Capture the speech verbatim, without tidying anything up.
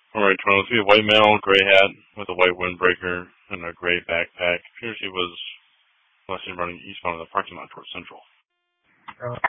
Alright, Toronto. See a white male, gray hat, with a white windbreaker, and a gray backpack. Appears he was last seen running eastbound in the parking lot towards Central. Uh,